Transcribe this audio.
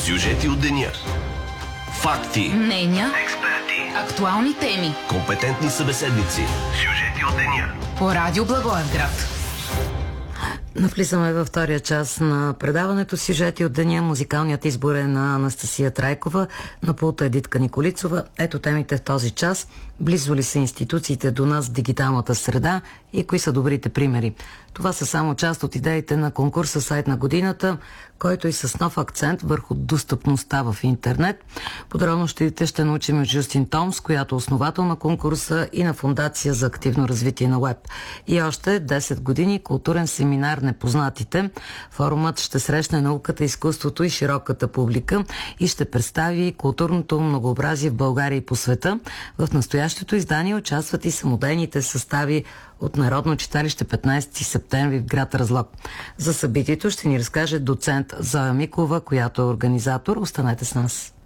Сюжети от деня. Факти. Мнения. Експерти. Актуални теми. Компетентни събеседници. Сюжети от деня. По Радио Благоевград. Навлизаме във втория час на предаването Сюжети от деня. Музикалният избор е на Анастасия Трайкова, на пулта Едитка Николицова. Ето темите в този час. Близо ли са институциите до нас в дигиталната среда и кои са добрите примери? Това са само част от идеите на конкурса Сайт на годината, който и с нов акцент върху достъпността в интернет. Подробностите ще научим от Жустин Томс, която е основател на конкурса и на Фондация за активно развитие на уеб. И още 10 години културен семинар Непознатите. Форумът ще срещне науката, изкуството и широката публика и ще представи културното многообразие в България и по света. В настоящото издание участват и самодейните състави от Народно читалище 15 септември в град Разлог. За събитието ще ни разкаже доцент Зоя Микова, която е организатор. Останете с нас.